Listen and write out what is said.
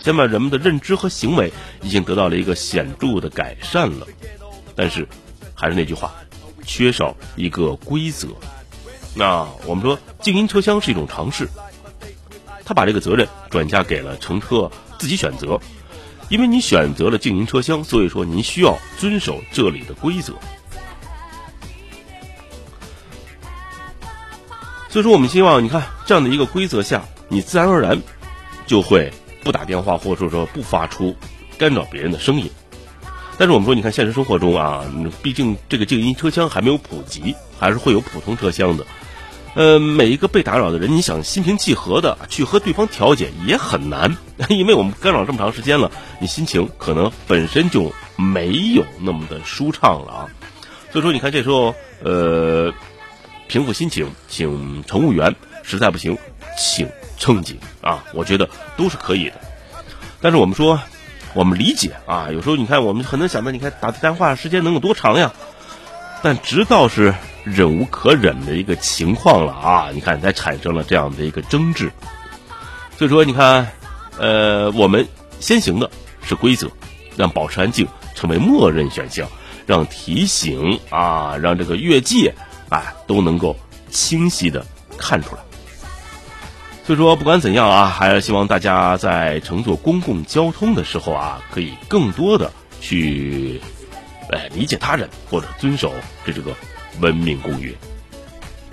现在人们的认知和行为已经得到了一个显著的改善了，但是还是那句话，缺少一个规则。那我们说静音车厢是一种尝试，他把这个责任转嫁给了乘客自己选择，因为你选择了静音车厢，所以说您需要遵守这里的规则。所以说我们希望你看这样的一个规则下，你自然而然就会不打电话，或者说不发出干扰别人的声音。但是我们说你看现实生活中啊，毕竟这个静音车厢还没有普及，还是会有普通车厢的。每一个被打扰的人，你想心平气和的去和对方调解也很难，因为我们干扰这么长时间了，你心情可能本身就没有那么的舒畅了啊。所以说你看这时候平复心情，请乘务员，实在不行请乘警啊，我觉得都是可以的。但是我们说我们理解啊，有时候你看我们很能想到，你看打电话时间能有多长呀，但直到是忍无可忍的一个情况了啊，你看才产生了这样的一个争执。所以说你看我们先行的是规则，让保持安静成为默认选项，让提醒啊，让这个越界都能够清晰的看出来。所以说不管怎样啊，还是希望大家在乘坐公共交通的时候啊，可以更多的去理解他人，或者遵守这个文明公约。